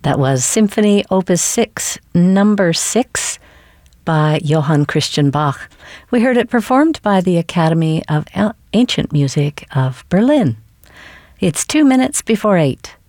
That was Symphony Opus 6, number 6, by Johann Christian Bach. We heard it performed by the Academy of Ancient Music of Berlin. It's 2 minutes before 8.